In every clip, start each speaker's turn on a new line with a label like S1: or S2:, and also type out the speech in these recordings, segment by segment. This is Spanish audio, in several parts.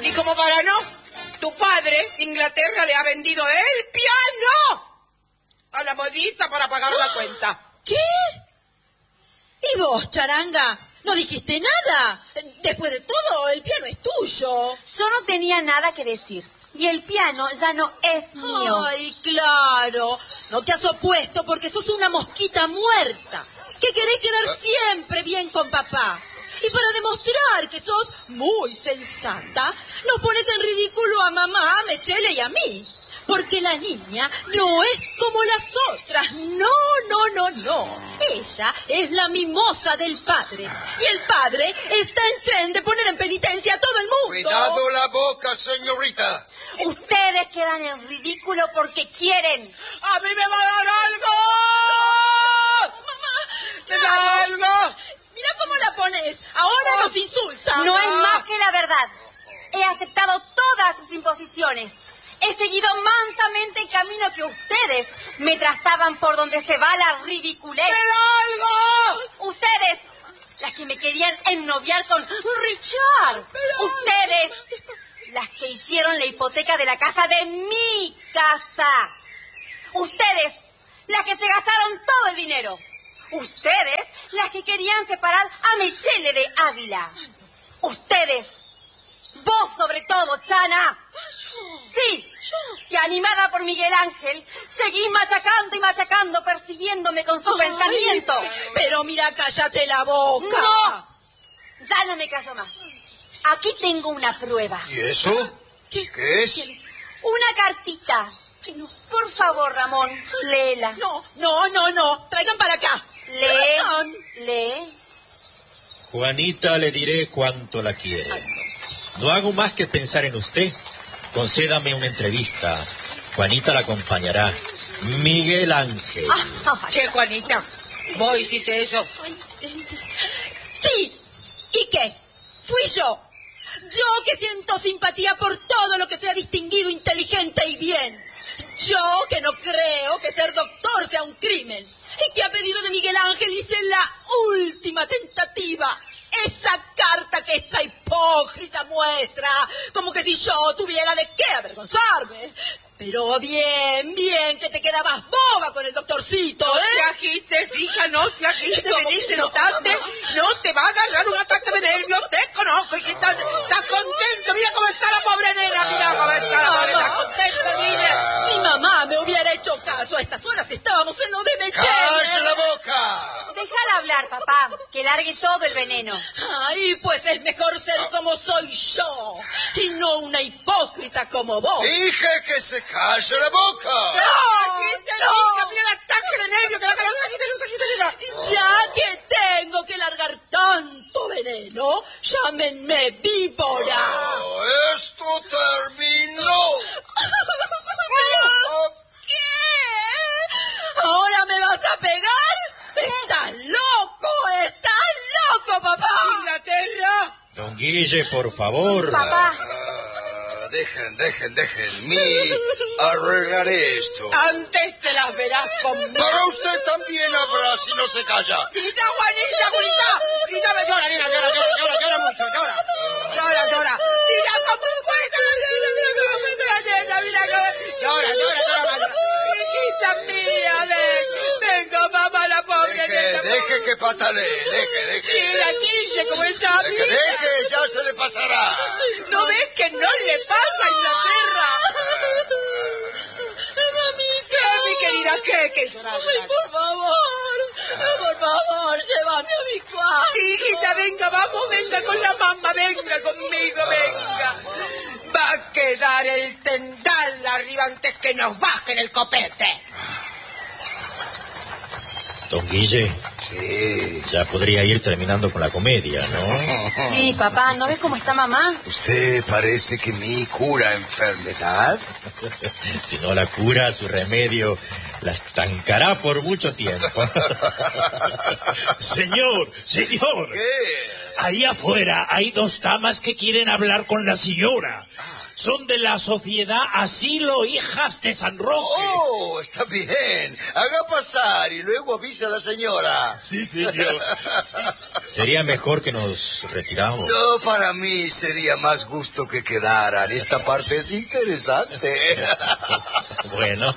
S1: piano.
S2: Y como para no, tu padre, Inglaterra, le ha vendido el piano a la modista para pagar la cuenta.
S1: ¿Qué? ¿Y vos, charanga? ¿No dijiste nada? Después de todo, el piano es tuyo.
S3: Yo no tenía nada que decir. Y el piano ya no es mío.
S1: Ay, claro. No te has opuesto porque sos una mosquita muerta. Que querés quedar siempre bien con papá. Y para demostrar que sos muy sensata, nos pones en ridículo a mamá, a Mechele y a mí. Porque la niña no es como las otras. No. Ella es la mimosa del padre. Y el padre está en tren de poner en penitencia a todo el mundo.
S4: Cuidado la boca, señorita.
S3: Ustedes quedan en ridículo porque quieren.
S2: ¡A mí me va a dar algo!
S1: Mamá,
S2: ¿Me da algo?
S1: mira cómo la pones. Ahora nos insulta.
S3: No es más que la verdad. He aceptado todas sus imposiciones. He seguido mansamente el camino que ustedes me trazaban por donde se va la ridiculez.
S2: ¡Me da algo!
S3: Ustedes, las que me querían ennoviar con Richard. Ustedes, las que hicieron la hipoteca de la casa de mi casa. Ustedes, las que se gastaron todo el dinero. Ustedes, las que querían separar a Mechele de Ávila. Ustedes, vos sobre todo, Chana. Sí, que animada por Miguel Ángel, seguís machacando y machacando, persiguiéndome con su pensamiento.
S1: Pero mira, cállate la boca.
S3: No, ya no me callo más. Aquí tengo una prueba.
S4: ¿Y eso? ¿Qué es?
S3: Una cartita. Por favor, Ramón, léela.
S1: No. Traigan para acá.
S3: Lee.
S5: Juanita, le diré cuánto la quiero. No hago más que pensar en usted. Concédame una entrevista. Juanita la acompañará. Miguel Ángel.
S2: Che, Juanita, vos hiciste eso.
S1: Sí. ¿Y qué? Fui yo. Yo que siento simpatía por todo lo que sea distinguido, inteligente y bien. Yo que no creo que ser doctor sea un crimen. Y que a pedido de Miguel Ángel hice la última tentativa. Esa carta que esta hipócrita muestra, como que si yo tuviera de qué avergonzarme. Pero bien, que te quedabas boba con el doctorcito, ¿eh?
S2: Te agistes, hija, no te agistes, venís sentarte, no te va a agarrar un ataque de nervios, te conozco, hijita, estás contento, mira cómo está la pobre nena, mira cómo está la pobre, estás contenta, niña.
S1: Si mamá me hubiera hecho caso, a estas horas estábamos en lo de Mechele.
S4: ¡Cállate la boca!
S3: Déjala hablar, papá, que largue todo el veneno.
S1: Ay, pues es mejor ser como soy yo, y no una hipócrita como vos.
S4: Dije que se calle la boca.
S2: No, mira el ataque de nervios que la cara,
S1: Ya que tengo que largar tanto veneno, llámenme víbora.
S4: Esto terminó.
S1: ¿Qué? ¿Ahora me vas a pegar? ¡Estás loco, papá!
S2: Inglaterra.
S5: Don Guille, por favor.
S3: Papá.
S4: Dejen. Me arreglaré esto.
S2: Antes te las verás conmigo.
S4: Para usted también habrá si no se calla.
S2: Grita, Juanita, me llora, nena, llora mucho, llora. Mira cómo cuesta la nena, mira cómo... Llora más. Hijita mía, venga, mamá, la pobre nena.
S4: Deje que patalee, deje.
S2: Mira, 15, como está bien.
S4: Deje, ya se le pasará.
S2: ¿No ves que no le pasa a Inglaterra?
S1: Mamita.
S2: Mi querida, ¿qué llorar?
S1: Ay, por favor, llévame a mi cuarto.
S2: Sí, hijita, venga con la mamá, venga conmigo, venga. Va a quedar el tendal arriba antes que nos bajen el copete.
S5: Don Guille.
S4: Sí.
S5: Ya podría ir terminando con la comedia, ¿no?
S3: Sí, papá, ¿no ves cómo está mamá?
S4: ¿Usted parece que me cura enfermedad?
S5: Si no la cura, su remedio la estancará por mucho tiempo.
S6: Señor.
S4: ¿Qué?
S6: Ahí afuera hay 2 damas que quieren hablar con la señora. son de la sociedad Asilo Hijas de San Roque.
S4: Oh, está bien. Haga pasar y luego avisa a la señora.
S6: Sí, señor.
S5: Sería mejor que nos retiramos.
S4: No, para mí sería más gusto que quedaran. Esta parte es interesante.
S5: Bueno.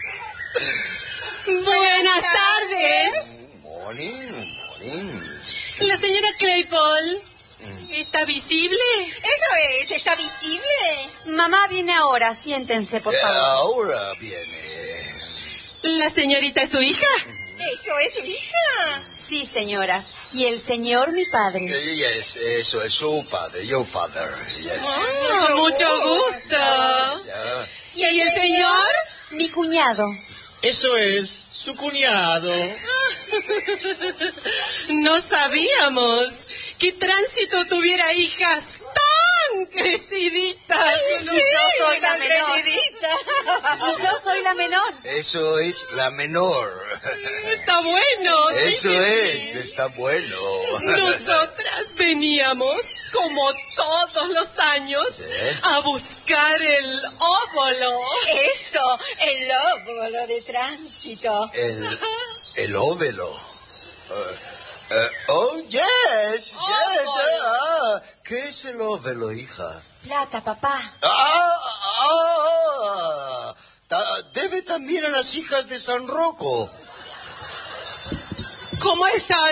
S1: Buenas tardes.
S4: Morning.
S1: La señora Claypole. ¿Está visible?
S2: Eso es, está visible.
S3: Mamá viene ahora, siéntense, por favor.
S4: Ahora viene.
S1: ¿La señorita es su hija?
S2: Eso es su hija.
S3: Sí, señora. Y el señor, mi padre.
S4: Yes, eso es su padre, your father. Yes.
S1: Mucho gusto.
S4: Ya.
S1: ¿Y el señor?
S3: Mi cuñado.
S5: Eso es su cuñado.
S1: No sabíamos que Tránsito tuviera hijas tan creciditas.
S3: Y yo soy la menor.
S2: crecidita.
S3: Y yo soy la menor.
S4: Eso es la menor.
S1: Está bueno.
S4: Eso
S1: sí.
S4: está bueno.
S1: Nosotras veníamos, como todos los años, a buscar el óvulo.
S2: Eso, el óvulo de Tránsito.
S4: El óvulo. Yes. ¿Qué es el óvulo, hija?
S3: Plata, papá.
S4: Debe también a las hijas de San Rocco.
S1: ¿Cómo está?